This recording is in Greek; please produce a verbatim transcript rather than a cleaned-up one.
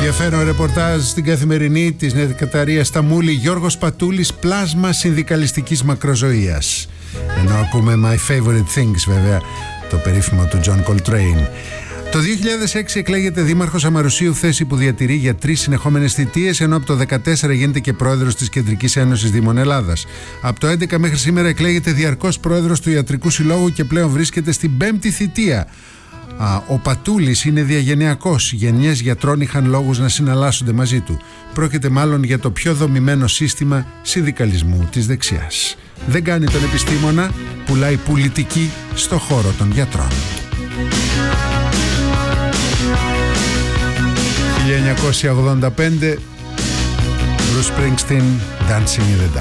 Ενδιαφέρον ρεπορτάζ στην Καθημερινή της Νεκαταρίας Σταμούλη. Γιώργος Πατούλης, πλάσμα συνδικαλιστικής μακροζωίας. Ενώ ακούμε My Favorite Things, βέβαια, το περίφημο του John Coltrane. Το δύο χιλιάδες έξι εκλέγεται δήμαρχος Αμαρουσίου, θέση που διατηρεί για τρεις συνεχόμενες θητείες, ενώ από το δύο χιλιάδες δεκατέσσερα γίνεται και πρόεδρος της Κεντρικής Ένωσης Δήμων Ελλάδας. Από το δύο χιλιάδες έντεκα μέχρι σήμερα εκλέγεται διαρκώς πρόεδρος του Ιατρικού Συλλόγου και πλέον βρίσκεται στην πέμπτη θητεία. Α, ο Πατούλης είναι διαγενειακός. Γενιές γιατρών είχαν λόγους να συναλλάσσονται μαζί του. Πρόκειται μάλλον για το πιο δομημένο σύστημα συνδικαλισμού της δεξιάς. Δεν κάνει τον επιστήμονα, πουλάει πολιτική στο χώρο των γιατρών. χίλια εννιακόσια ογδόντα πέντε, Bruce Springsteen, Dancing in the Dark.